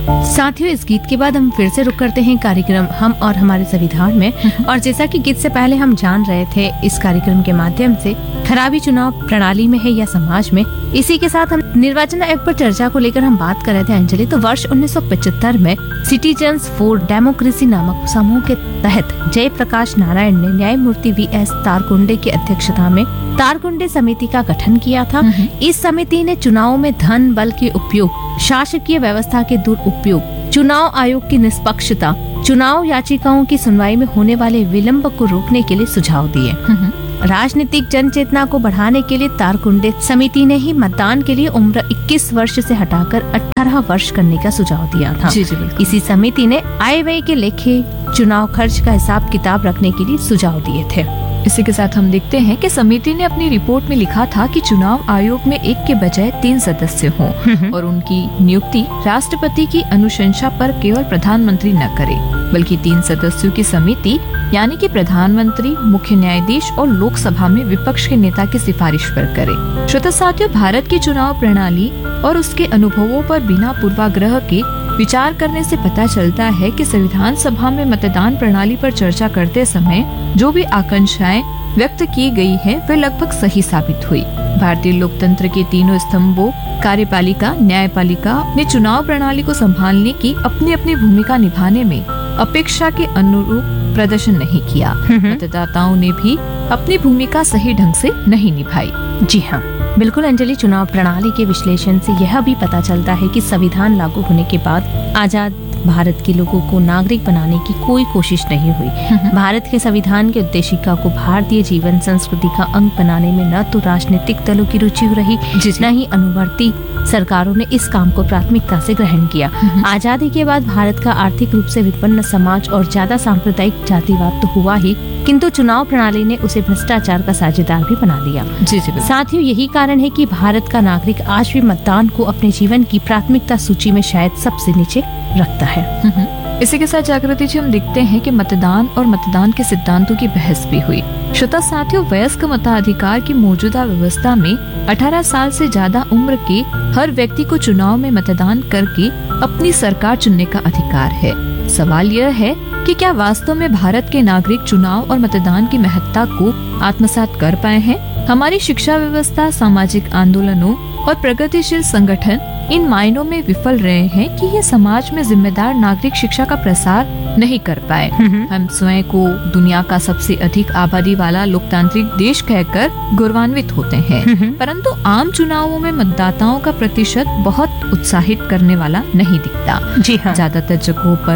साथियों, इस गीत के बाद हम फिर से रुक करते हैं कार्यक्रम हम और हमारे संविधान में। और जैसा कि गीत से पहले हम जान रहे थे, इस कार्यक्रम के माध्यम से खराबी चुनाव प्रणाली में है या समाज में, इसी के साथ हम निर्वाचन आयोग पर चर्चा को लेकर हम बात कर रहे थे। अंजलि, तो वर्ष 1975 में सिटीजन्स फॉर डेमोक्रेसी नामक समूह के तहत जयप्रकाश नारायण ने न्यायमूर्ति वी.एस. तारकुंडे की अध्यक्षता में तारकुंडे समिति का गठन किया था। इस समिति ने चुनाव में धन बल के उपयोग, शासकीय व्यवस्था के दुरुपयोग, चुनाव आयोग की निष्पक्षता, चुनाव याचिकाओं की सुनवाई में होने वाले विलंब को रोकने के लिए सुझाव दिए। राजनीतिक जन चेतना को बढ़ाने के लिए तारकुंडे समिति ने ही मतदान के लिए उम्र 21 वर्ष से हटाकर 18 वर्ष करने का सुझाव दिया था। इसी समिति ने आय व्यय के लेखे, चुनाव खर्च का हिसाब किताब रखने के लिए सुझाव दिए थे। इसी के साथ हम देखते हैं कि समिति ने अपनी रिपोर्ट में लिखा था कि चुनाव आयोग में 1 के बजाय 3 सदस्य हों और उनकी नियुक्ति राष्ट्रपति की अनुशंसा पर केवल प्रधानमंत्री न करे, बल्कि 3 सदस्यों की समिति यानी कि प्रधानमंत्री, मुख्य न्यायाधीश और लोकसभा में विपक्ष के नेता की सिफारिश पर करे। श्रोता साथियों, भारत की चुनाव प्रणाली और उसके अनुभवों पर बिना पूर्वाग्रह के विचार करने से पता चलता है कि संविधान सभा में मतदान प्रणाली पर चर्चा करते समय जो भी आकांक्षाएं व्यक्त की गई है वे लगभग सही साबित हुई। भारतीय लोकतंत्र के तीनों स्तंभों कार्यपालिका, न्यायपालिका ने चुनाव प्रणाली को संभालने की अपनी अपनी भूमिका निभाने में अपेक्षा के अनुरूप प्रदर्शन नहीं किया। मतदाताओं ने भी अपनी भूमिका सही ढंग से नहीं निभाई। जी हाँ, बिल्कुल अंजलि, चुनाव प्रणाली के विश्लेषण से यह भी पता चलता है कि संविधान लागू होने के बाद आजाद भारत के लोगों को नागरिक बनाने की कोई कोशिश नहीं हुई। भारत के संविधान के उद्देशिका को भारतीय जीवन संस्कृति का अंग बनाने में न तो राजनीतिक दलों की रुचि रही, न ही अनुवर्ती सरकारों ने इस काम को प्राथमिकता से ग्रहण किया। आजादी के बाद भारत का आर्थिक रूप से विपन्न समाज और ज्यादा सांप्रदायिक जातिवाद तो हुआ ही, किंतु चुनाव प्रणाली ने उसे भ्रष्टाचार का साझेदार भी बना दिया। साथियों, यही कारण है कि भारत का नागरिक आज भी मतदान को अपने जीवन की प्राथमिकता सूची में शायद सबसे नीचे रखता है। इसी के साथ जागृति जी, हम देखते हैं कि मतदान और मतदान के सिद्धांतों की बहस भी हुई। श्रोता साथियों, वयस्क मताधिकार की मौजूदा व्यवस्था में 18 साल से ज्यादा उम्र के हर व्यक्ति को चुनाव में मतदान करके अपनी सरकार चुनने का अधिकार है। सवाल यह है कि क्या वास्तव में भारत के नागरिक चुनाव और मतदान की महत्ता को आत्मसात कर पाए हैं? हमारी शिक्षा व्यवस्था, सामाजिक आंदोलनों और प्रगतिशील संगठन इन मायनों में विफल रहे हैं कि ये समाज में जिम्मेदार नागरिक शिक्षा का प्रसार नहीं कर पाए। हम स्वयं को दुनिया का सबसे अधिक आबादी वाला लोकतांत्रिक देश कहकर गौरवान्वित होते हैं, परंतु आम चुनावों में मतदाताओं का प्रतिशत बहुत उत्साहित करने वाला नहीं दिखता। जी हाँ, ज्यादातर जगहों पर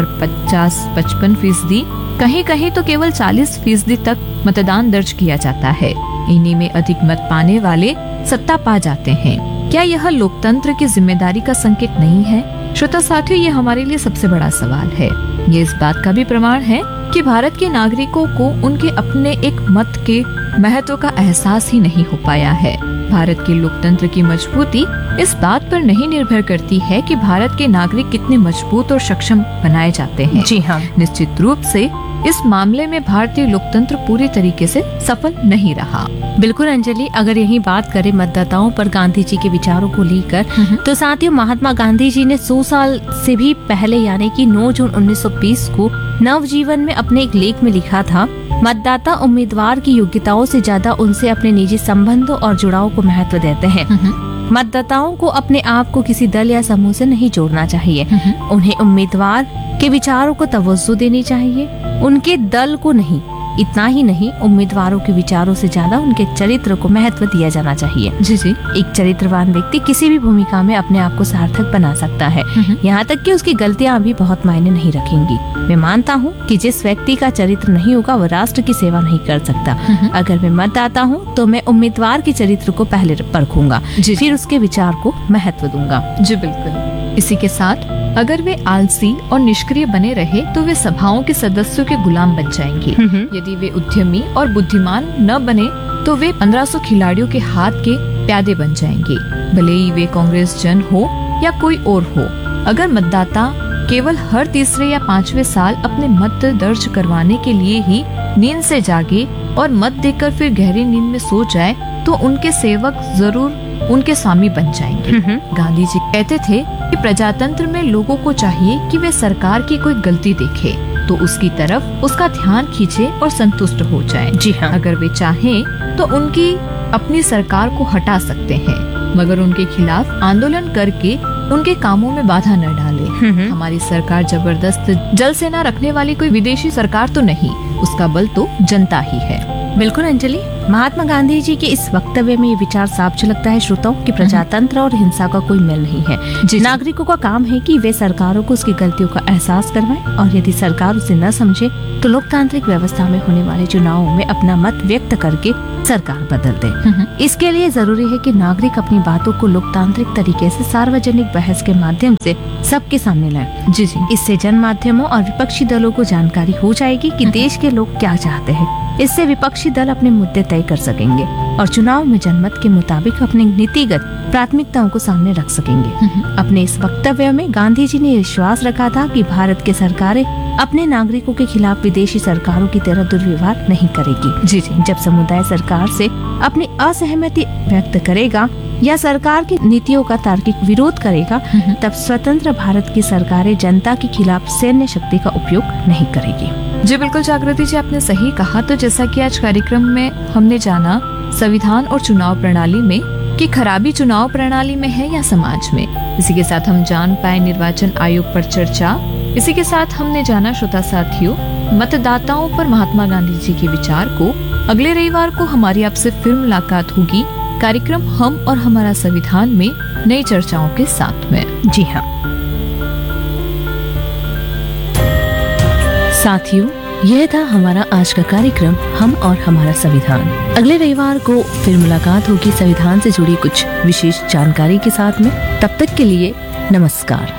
50-55%, कहीं कहीं तो केवल 40% तक मतदान दर्ज किया जाता है। इन्हीं में अधिक मत पाने वाले सत्ता पा जाते हैं। क्या यह लोकतंत्र की जिम्मेदारी का संकेत नहीं है? श्रोता साथियों, ये हमारे लिए सबसे बड़ा सवाल है। ये इस बात का भी प्रमाण है कि भारत के नागरिकों को उनके अपने एक मत के महत्व का एहसास ही नहीं हो पाया है। भारत के लोकतंत्र की मजबूती इस बात पर नहीं निर्भर करती है कि भारत के नागरिक कितने मजबूत और सक्षम बनाए जाते हैं। जी हाँ, निश्चित रूप से इस मामले में भारतीय लोकतंत्र पूरी तरीके से सफल नहीं रहा। बिल्कुल अंजलि, अगर यही बात करें मतदाताओं पर गांधी जी के विचारों को लेकर, तो साथियों, महात्मा गांधी जी ने 100 साल से भी पहले यानी कि 9 जून 1920 को नवजीवन में अपने एक लेख में लिखा था, मतदाता उम्मीदवार की योग्यताओं से ज्यादा उनसे अपने निजी संबंधों और जुड़ाव को महत्व देते हैं। मतदाताओं को अपने आप को किसी दल या समूह से नहीं जोड़ना चाहिए। उन्हें उम्मीदवार के विचारों को तवज्जो देनी चाहिए, उनके दल को नहीं। इतना ही नहीं, उम्मीदवारों के विचारों से ज्यादा उनके चरित्र को महत्व दिया जाना चाहिए। जी जी, एक चरित्रवान व्यक्ति किसी भी भूमिका में अपने आप को सार्थक बना सकता है, यहाँ तक कि उसकी गलतियाँ भी बहुत मायने नहीं रखेंगी। मैं मानता हूँ कि जिस व्यक्ति का चरित्र नहीं होगा वह राष्ट्र की सेवा नहीं कर सकता। अगर मैं मतदाता हूँ तो मैं उम्मीदवार के चरित्र को पहले परखूंगा, फिर उसके विचार को महत्व दूंगा। जी बिल्कुल। इसी के साथ अगर वे आलसी और निष्क्रिय बने रहे तो वे सभाओं के सदस्यों के गुलाम बन जाएंगे। यदि वे उद्यमी और बुद्धिमान न बने तो वे 1500 खिलाड़ियों के हाथ के प्यादे बन जाएंगे, भले ही वे कांग्रेस जन हो या कोई और हो। अगर मतदाता केवल हर तीसरे या 5वें साल अपने मत दर्ज करवाने के लिए ही नींद से जागे और मत देकर फिर गहरी नींद में सो जाए तो उनके सेवक जरूर उनके स्वामी बन जाएंगे। गांधी जी कहते थे कि प्रजातंत्र में लोगों को चाहिए कि वे सरकार की कोई गलती देखे तो उसकी तरफ उसका ध्यान खींचे और संतुष्ट हो जाए। जी हाँ। अगर वे चाहें तो उनकी अपनी सरकार को हटा सकते हैं, मगर उनके खिलाफ आंदोलन करके उनके कामों में बाधा न डाले। हमारी सरकार जबरदस्त जल सेना रखने वाली कोई विदेशी सरकार तो नहीं, उसका बल तो जनता ही है। बिल्कुल अंजलि, महात्मा गांधी जी के इस वक्तव्य में ये विचार साफ झलकता है श्रोताओं कि प्रजातंत्र और हिंसा का कोई मेल नहीं है। नागरिकों का काम है कि वे सरकारों को उसकी गलतियों का एहसास करवाएं और यदि सरकार उसे न समझे तो लोकतांत्रिक व्यवस्था में होने वाले चुनावों में अपना मत व्यक्त करके सरकार बदल दे। इसके लिए जरूरी है कि नागरिक अपनी बातों को लोकतांत्रिक तरीके से सार्वजनिक बहस के माध्यम से सबके सामने लाए। जी। इससे जन माध्यमों और विपक्षी दलों को जानकारी हो जाएगी कि देश के लोग क्या चाहते हैं। इससे विपक्षी दल अपने मुद्दे तय कर सकेंगे और चुनाव में जनमत के मुताबिक अपनी नीतिगत प्राथमिकताओं को सामने रख सकेंगे। अपने इस वक्तव्य में गांधी जी ने विश्वास रखा था कि भारत की सरकारें अपने नागरिकों के खिलाफ विदेशी सरकारों की तरह दुर्व्यवहार नहीं करेगी। जी। जब समुदाय सरकार से अपनी असहमति व्यक्त करेगा या सरकार की नीतियों का तार्किक विरोध करेगा, तब स्वतंत्र भारत की सरकारें जनता के खिलाफ सैन्य शक्ति का उपयोग नहीं करेगी। जी बिल्कुल जागृति जी, आपने सही कहा। तो जैसा कि आज कार्यक्रम में हमने जाना संविधान और चुनाव प्रणाली में कि खराबी चुनाव प्रणाली में है या समाज में, इसी के साथ हम जान पाए निर्वाचन आयोग पर चर्चा। इसी के साथ हमने जाना श्रोता साथियों मतदाताओं पर महात्मा गांधी जी के विचार को। अगले रविवार को हमारी आपसे फिर मुलाकात होगी कार्यक्रम हम और हमारा संविधान में नई चर्चाओं के साथ में। जी हाँ साथियों, यह था हमारा आज का कार्यक्रम हम और हमारा संविधान। अगले रविवार को फिर मुलाकात होगी संविधान से जुड़ी कुछ विशेष जानकारी के साथ में। तब तक के लिए नमस्कार।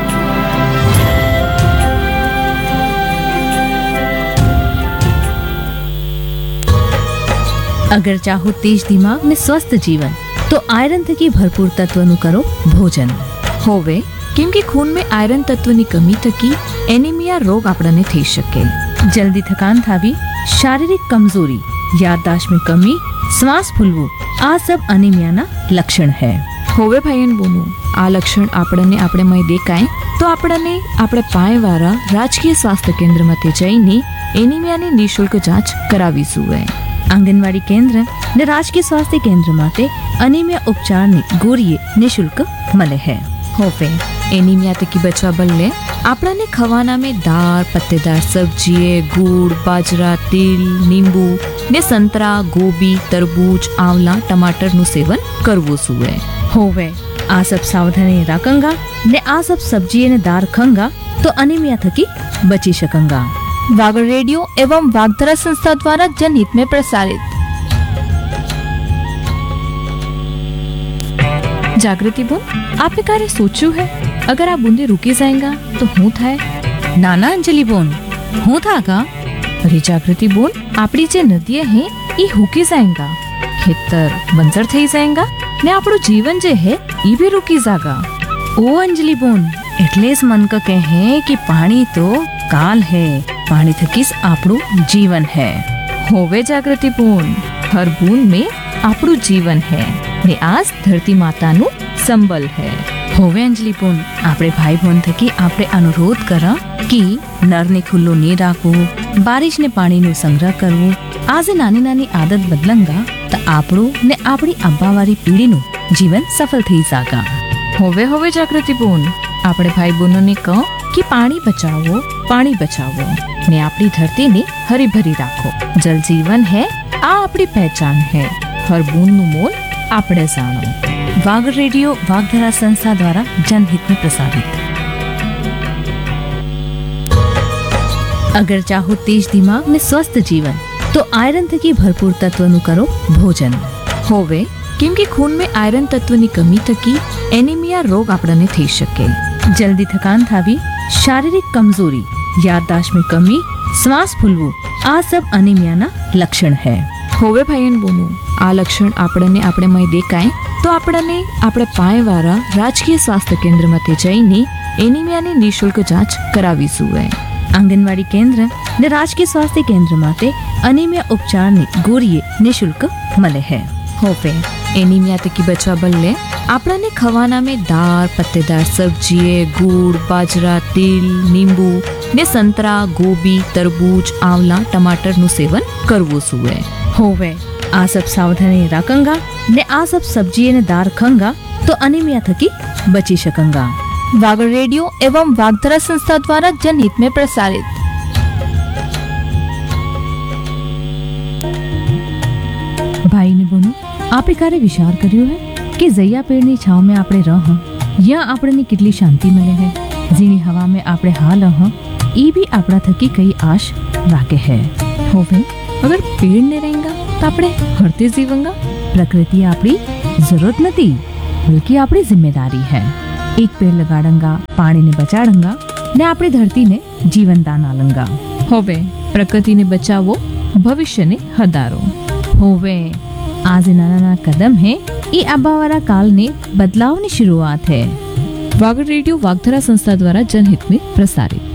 अगर चाहो तेज दिमाग ने स्वस्थ जीवन तो आयरन थकी भरपूर तत्वનું करो भोजन। होवे કેમ કે ખૂન में આયરન તત્વની કમી થકી એનિમિયા રોગ આપણને થઈ શકે। जल्दी थकान थावी, शारीरिक कमजोरी, याददाश्त में कमी, श्वास फूलવું આ सब અનિમિયાના લક્ષણ है। હોવે ભાઈન બોનું આ લક્ષણ આપણને આપણે મય દેખાય તો આપણને આપણે પાયવાળા રાજકીય સ્વાસ્થ્ય કેન્દ્રમાં તે જઈને એનિમિયાની નિઃશુલ્ક જાંચ કરાવી જોઈએ। आंगनवाड़ी केंद्र ने राजकीय स्वास्थ्य केंद्र माटे अनीमिया उपचार ने गोरीए निःशुल्क मले है। होवे एनीमिया थकी बचवा बल्ले आपने खवाना में दाल, पत्तेदार सब्जी, गुड़, बाजरा, तिल, नींबू ने संतरा, गोभी, तरबूज, आंवला, टमाटर नु सेवन करवो सुए। होवे आ सब सावधानी रखंगा ने आ सब सब्जी ने दार खंगा तो अनीमिया थकी बची सकंगा। वागड़ रेडियो एवं वागधरा संस्था द्वारा जनहित में प्रसारित। जागृति बोल, आपने कार्य सोचू है अगर आप बूंदे रुकी जाएगा तो हूँ था नाना अंजलि बोन हूँ था का। अरे जागृति बोल, आपड़ी जे नदिया है ये हुकी जाएगा, खेतर बंजर थई जाएगा ने आपड़ो जीवन जे है ये भी रुकी जागा। ओ अंजलि बोन, એટલે જ मन का कहे कि पानी तो काल है, पानी थकीस आपड़ो जीवन है। होवे जागृति बोन, हर बूंद में आपड़ो जीवन है ने आज धरती माता नु संबल है। होवे अंजलि बोन, आपड़े भाई बहन थकी आपड़े अनुरोध करा कि नर ने खुल्लो नहीं राखो, बारिश ने पानी नु संग्रह करवो। आज नानी नानी आदत बदलंगा तो आपड़ो ने आपड़ी अब्बावारी पीढ़ी नु जीवन सफल थई जागा। होवे होवे जागृति बोन, आपड़े भाई बहनों ने कहो कि पानी बचाओ, पानी बचाओ ने आपड़ी धरती ने हरी भरी राखो। जल जीवन है, आ आपड़ी पहचान है, हर बूंद नु मोल आपड़े जानो। वाग रेडियो वागधरा संस्था द्वारा जनहित में प्रसारित। अगर चाहो तेज दिमाग ने स्वस्थ जीवन तो आयरन थकी भरपूर तत्वનું करो भोजन। होवे કેમ કે खून में आयरन तत्वની कमी थकी एनीमिया रोग આપણને થઈ શકે। जल्दी थकान थावी, शारीरिक कमजोरी, याददाश्त में कमी, श्वास फूलવું આ सब અનિમિયાના લક્ષણ है। होवे भाईन बोनु आ लक्षण આપણને આપણે મય દેખાય તો આપણને આપણે પાયવાળા રાજકીય સ્વાસ્થ્ય કેન્દ્રમાં તે જઈને એનિમિયાની નિઃશુલ્ક જાંચ કરાવી જોઈએ। आंगनवाड़ी केंद्र ने राजकीय स्वास्थ्य केंद्र माटे अनीमिया उपचार ने गोरीए निःशुल्क मले है। होवे એનિમિયા થકી બચવા બદલે આપણાને ખવાનામાં દાળ, પત્તેદાર સબ્જી, ગુડ, બાજરા, તિલ, લીંબુ ને સંતરા, ગોબી, તરબૂચ, આંવલા, ટમાટરનું સેવન કરવું સુએ. होवे आ सब सावधानी रखंगा ने आ सब सब्जी ने दार खंगा तो अनीमिया थकी बची सकंगा. वागड़ रेडियो एवं वागधरा संस्था द्वारा जनहित में प्रसारित. भाई ने बोनो आपे क्यारे विचार कर्यो है कि जया पेड़नी छाव में आपणे रह या आपणे कितली शांति मिले है. जीनी हवा में आपणे हाल ई भी आपड़ा थकी कई आश राखे है. होवे अगर पेड़ ने रहेगा तो आपणे हरते जीवंगा. प्रकृति आपड़ी जरूरत नहीं बल्कि आपड़ी जिम्मेदारी है. एक पेड़ लगाड़ंगा, पानी ने बचाड़ंगा ने आपड़ी धरती ने जीवन दान आलंगा. होवे प्रकृति ने बचावो भविष्य ने हदारो. होवे आज नाना कदम है ये आबावारा काल ने बदलाव की शुरुआत है. वागड़ रेडियो वागधरा संस्था द्वारा जनहित में प्रसारित.